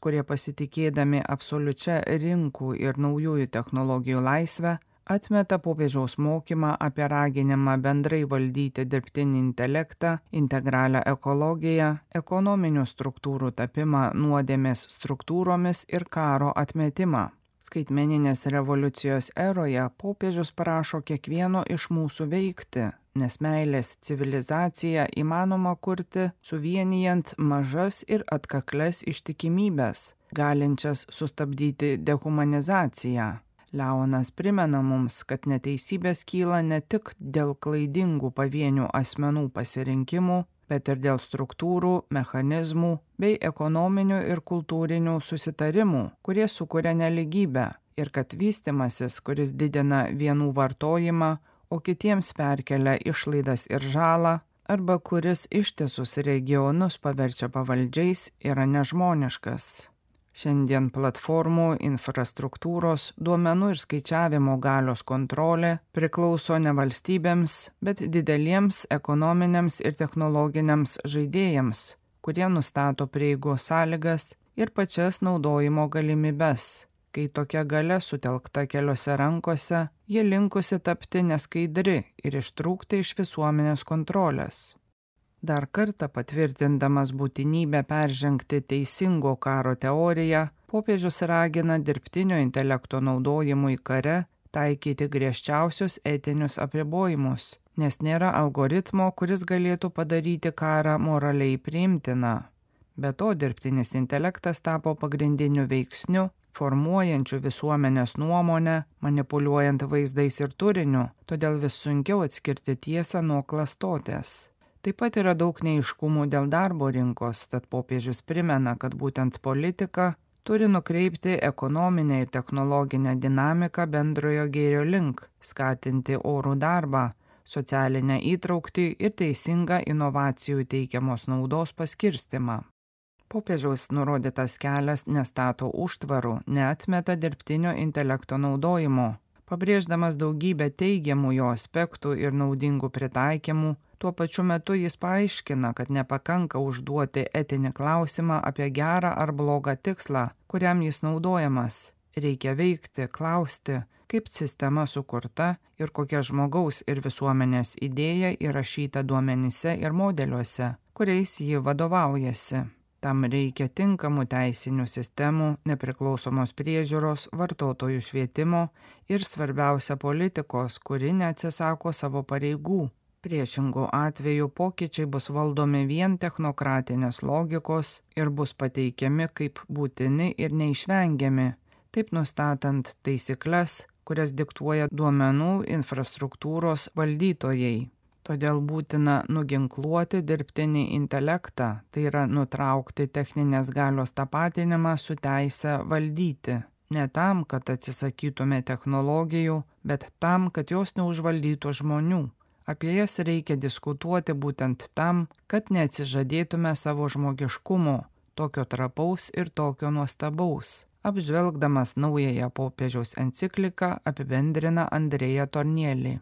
kurie pasitikėdami absoliučia rinkų ir naujųjų technologijų laisvę, atmeta popiežiaus mokymą apie raginimą bendrai valdyti dirbtinį intelektą, integralią ekologiją, ekonominių struktūrų tapimą nuodėmės struktūromis ir karo atmetimą. Skaitmeninės revoliucijos eroje popiežius prašo kiekvieno iš mūsų veikti, nes meilės civilizaciją įmanoma kurti suvienijant mažas ir atkakles ištikimybes, galinčias sustabdyti dehumanizaciją. Leonas primena mums, kad neteisybės kyla ne tik dėl klaidingų pavienių asmenų pasirinkimų, bet ir dėl struktūrų, mechanizmų bei ekonominių ir kultūrinių susitarimų, kurie sukuria neligybę, ir kad vystimasis, kuris didina vienų vartojimą, o kitiems perkelia išlaidas ir žalą, arba kuris ištisus regionus paverčia pavaldžiais, yra nežmoniškas. Šiandien platformų, infrastruktūros, duomenų ir skaičiavimo galios kontrolė priklauso ne valstybėms, bet dideliems ekonominiams ir technologiniams žaidėjams, kurie nustato prieigos sąlygas ir pačias naudojimo galimybes. Kai tokia galia sutelkta keliose rankose, ji linkusi tapti neskaidri ir ištrūkti iš visuomenės kontrolės. Dar kartą patvirtindamas būtinybę peržengti teisingo karo teoriją, popiežius ragina dirbtinio intelekto naudojimui kare taikyti griežčiausius etinius apribojimus, nes nėra algoritmo, kuris galėtų padaryti karą moraliai priimtiną. Be to, dirbtinis intelektas tapo pagrindiniu veiksniu, formuojančiu visuomenės nuomonę, manipuliuojant vaizdais ir turiniu, todėl vis sunkiau atskirti tiesą nuo klastotės. Taip pat yra daug neaiškumų dėl darbo rinkos, tad popiežius primena, kad būtent politika turi nukreipti ekonominę ir technologinę dinamiką bendrojo gėrio link, skatinti orų darbą, socialinę įtrauktį ir teisingą inovacijų teikiamos naudos paskirstimą. Popiežiaus nurodytas kelias nestato užtvarų, neatmeta dirbtinio intelekto naudojimo, pabrėždamas daugybę teigiamų jo aspektų ir naudingų pritaikymų. Tuo pačiu metu jis paaiškina, kad nepakanka užduoti etinį klausimą apie gerą ar blogą tikslą, kuriam jis naudojamas. Reikia veikti, klausti, kaip sistema sukurta ir kokia žmogaus ir visuomenės idėja įrašyta duomenyse ir modeliuose, kuriais ji vadovaujasi. Tam reikia tinkamų teisinių sistemų, nepriklausomos priežiūros, vartotojų švietimo ir svarbiausia politikos, kuri neatsisako savo pareigų. Priešingų atveju pokyčiai bus valdomi vien technokratinės logikos ir bus pateikiami kaip būtini ir neišvengiami, taip nustatant taisykles, kurias diktuoja duomenų infrastruktūros valdytojai. Todėl būtina nuginkluoti dirbtinį intelektą, tai yra nutraukti techninės galios tapatinimą su teise valdyti. Ne tam, kad atsisakytume technologijų, bet tam, kad jos neužvaldytų žmonių. Apie jas reikia diskutuoti būtent tam, kad neatsižadėtume savo žmogiškumo, tokio trapaus ir tokio nuostabaus. Apžvelgdamas naująją popiežiaus encikliką apibendrina Andrea Tornielli.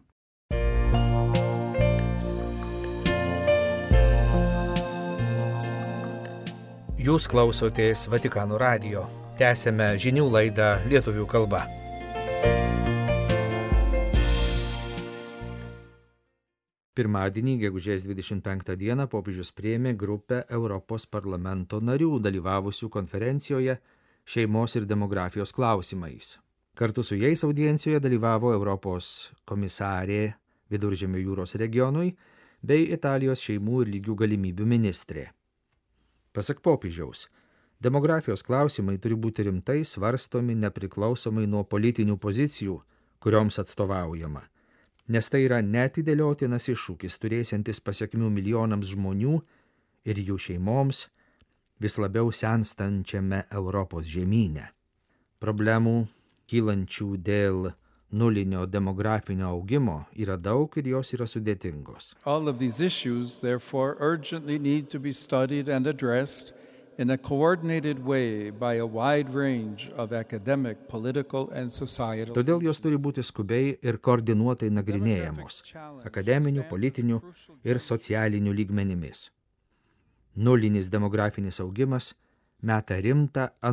Jūs klausotės Vatikano radijo. Tęsiame žinių laidą lietuvių kalba. Pirmadienį, gegužės 25 dieną, popiežius priėmė grupę Europos parlamento narių dalyvavusių konferencijoje šeimos ir demografijos klausimais. Kartu su jais audiencijoje dalyvavo Europos komisarė Viduržemio jūros regionui bei Italijos šeimų ir lygių galimybių ministrė. Pasak popiežiaus, demografijos klausimai turi būti rimtai svarstomi nepriklausomai nuo politinių pozicijų, kurioms atstovaujama. Nes tai yra neatidėliotinas iššūkis turėsiantis pasekmių milijonams žmonių ir jų šeimoms vis labiau senstančiame Europos žemyne. Problemų, kylančių dėl nulinio demografinio augimo, yra daug ir jos yra sudėtingos. All of these issues, therefore, urgently need to be studied and addressed in a coordinated way by a wide range of academic, political and societal. Todėl jos turi būti skubiai ir koordinuotai nagrinėjamos akademinių, politinių ir socialinių lygmenimis. Nulinis demografinis augimas meta rimtą